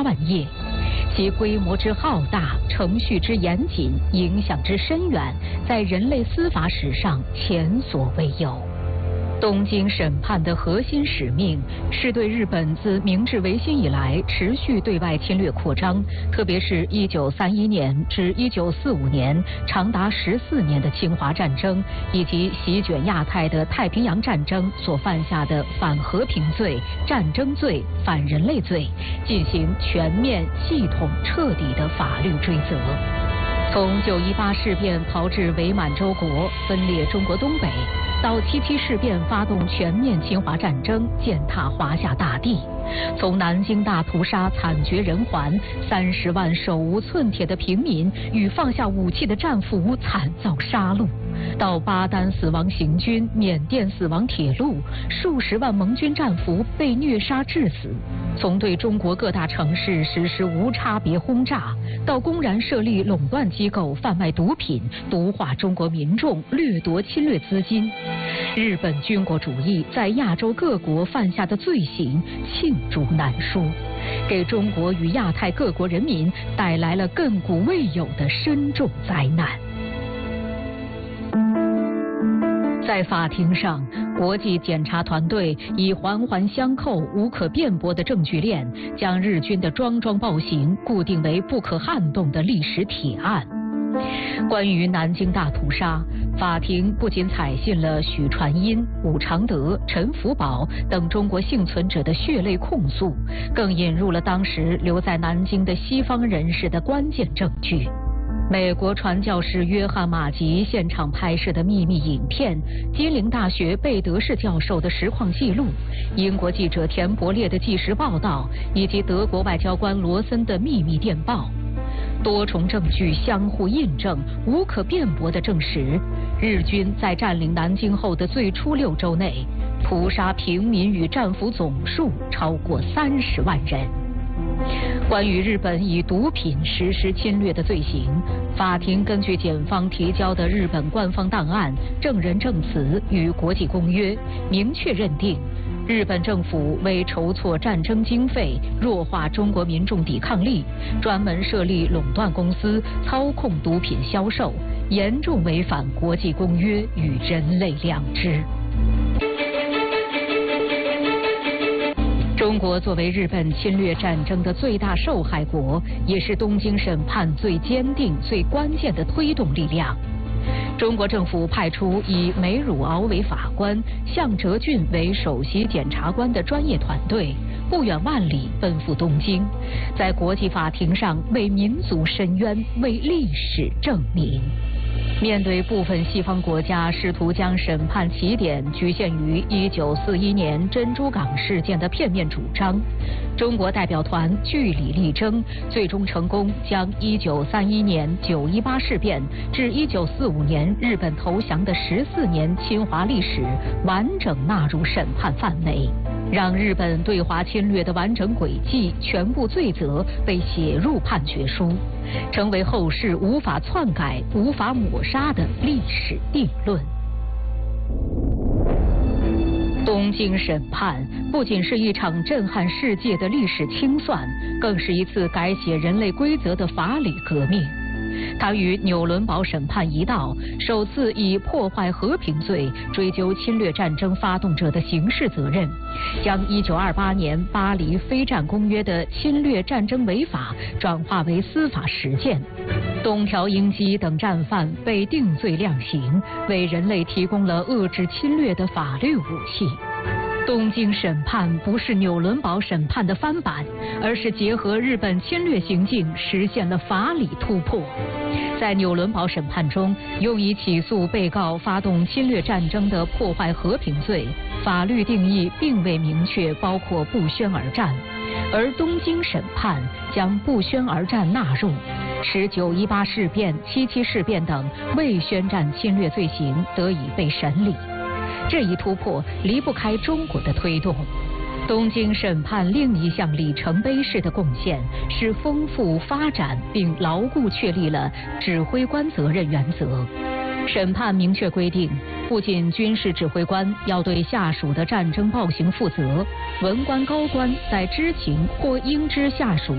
8万页，其规模之浩大、程序之严谨、影响之深远，在人类司法史上前所未有。东京审判的核心使命是对日本自明治维新以来持续对外侵略扩张，特别是1931年至1945年长达14年的侵华战争，以及席卷亚太的太平洋战争所犯下的反和平罪、战争罪、反人类罪，进行全面、系统、彻底的法律追责。从9·18事变炮制伪满洲国、分裂中国东北，到7·7事变发动全面侵华战争，践踏华夏大地；从南京大屠杀惨绝人寰，30万手无寸铁的平民与放下武器的战俘惨遭杀戮，到巴丹死亡行军、缅甸死亡铁路，数十万盟军战俘被虐杀致死；从对中国各大城市实施无差别轰炸，到公然设立垄断机构贩卖毒品、毒化中国民众、掠夺侵略资金，日本军国主义在亚洲各国犯下的罪行罄竹难书，给中国与亚太各国人民带来了亘古未有的深重灾难。在法庭上，国际检察团队以环环相扣、无可辩驳的证据链，将日军的桩桩暴行固定为不可撼动的历史铁案。关于南京大屠杀，法庭不仅采信了许传音、武常德、陈福宝等中国幸存者的血泪控诉，更引入了当时留在南京的西方人士的关键证据。美国传教士约翰·马吉现场拍摄的秘密影片，金陵大学贝德士教授的实况记录，英国记者田伯列的纪实报道，以及德国外交官罗森的秘密电报，多重证据相互印证，无可辩驳地证实，日军在占领南京后的最初6周内，屠杀平民与战俘总数超过30万人。关于日本以毒品实施侵略的罪行，法庭根据检方提交的日本官方档案、证人证词与国际公约，明确认定日本政府为筹措战争经费、弱化中国民众抵抗力，专门设立垄断公司，操控毒品销售，严重违反国际公约与人类良知。中国作为日本侵略战争的最大受害国，也是东京审判最坚定、最关键的推动力量。中国政府派出以梅汝敖为法官、向哲俊为首席检察官的专业团队，不远万里奔赴东京，在国际法庭上为民族申冤，为历史证明。面对部分西方国家试图将审判起点局限于1941年珍珠港事件的片面主张，中国代表团据理力争，最终成功将1931年9·18事变至1945年日本投降的14年侵华历史完整纳入审判范围，让日本对华侵略的完整轨迹、全部罪责被写入判决书，成为后世无法篡改、无法抹杀的历史定论。东京审判不仅是一场震撼世界的历史清算，更是一次改写人类规则的法理革命。它与纽伦堡审判一道，首次以破坏和平罪追究侵略战争发动者的刑事责任，将1928年巴黎非战公约的侵略战争违法转化为司法实践。东条英机等战犯被定罪量刑，为人类提供了遏制侵略的法律武器。东京审判不是纽伦堡审判的翻版，而是结合日本侵略行径实现了法理突破。在纽伦堡审判中，用以起诉被告发动侵略战争的破坏和平罪，法律定义并未明确包括不宣而战，而东京审判将不宣而战纳入，使9·18事变、7·7事变等未宣战侵略罪行得以被审理。这一突破离不开中国的推动。东京审判另一项里程碑式的贡献是丰富发展并牢固确立了指挥官责任原则。审判明确规定，不仅军事指挥官要对下属的战争暴行负责，文官高官在知情或应知下属